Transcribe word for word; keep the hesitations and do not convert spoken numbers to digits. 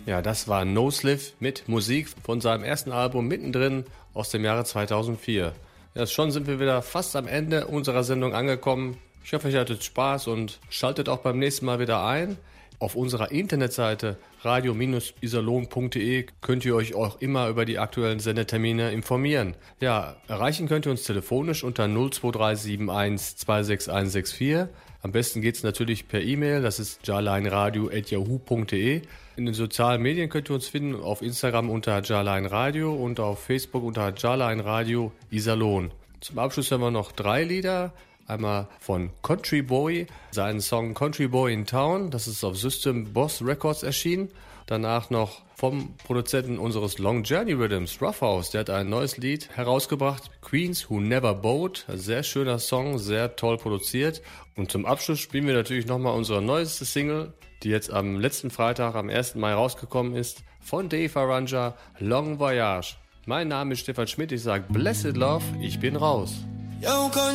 Ja, das war No-Sliff mit Musik von seinem ersten Album Mittendrin aus dem Jahre zweitausendvier. Ja, schon sind wir wieder fast am Ende unserer Sendung angekommen. Ich hoffe, ihr hattet Spaß und schaltet auch beim nächsten Mal wieder ein. Auf unserer Internetseite radio Bindestrich iserlohn punkt de könnt ihr euch auch immer über die aktuellen Sendetermine informieren. Ja, erreichen könnt ihr uns telefonisch unter null zwei drei sieben eins zwei sechs eins sechs vier. Am besten geht's natürlich per E-Mail, das ist jarleinradio at yahoo punkt de. In den sozialen Medien könnt ihr uns finden, auf Instagram unter jarleinradio und auf Facebook unter jarleinradio Iserlohn. Zum Abschluss haben wir noch drei Lieder. Einmal von Country Boy, seinen Song Country Boy in Town, das ist auf System Boss Records erschienen. Danach noch vom Produzenten unseres Long Journey Rhythms, Roughhouse, der hat ein neues Lied herausgebracht, Queens Who Never Bowed, sehr schöner Song, sehr toll produziert. Und zum Abschluss spielen wir natürlich nochmal unsere neueste Single, die jetzt am letzten Freitag, am ersten Mai rausgekommen ist, von Dave Arranga, Long Voyage. Mein Name ist Stefan Schmidt, ich sage Blessed Love, ich bin raus.